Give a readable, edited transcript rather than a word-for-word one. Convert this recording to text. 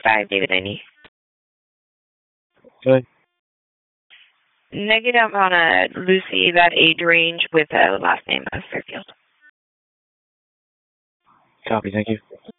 5, David 90. Good. Negative on a Lucy, that age range with a last name of Fairfield. Copy, thank you.